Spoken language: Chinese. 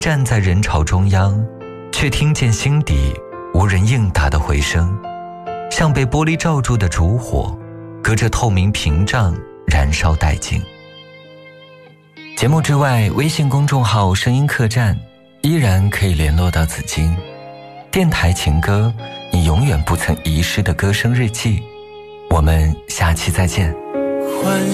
站在人潮中央，却听见心底无人应答的回声，像被玻璃罩住的烛火，隔着透明屏障燃烧殆尽。节目之外，微信公众号声音客栈依然可以联络到紫金。电台情歌，你永远不曾遗失的歌声日记。我们下期再见。